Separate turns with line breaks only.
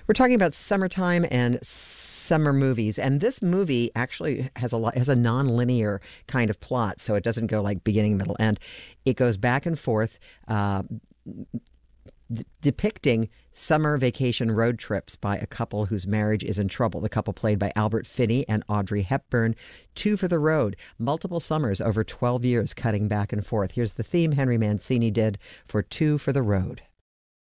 We're talking about summertime and summer movies, and this movie actually has a non-linear kind of plot, so it doesn't go like beginning, middle, end. It goes back and forth, depicting summer vacation road trips by a couple whose marriage is in trouble. The couple played by Albert Finney and Audrey Hepburn. Two for the road, multiple summers over 12 years, cutting back and forth. Here's the theme Henry Mancini did for Two for the Road.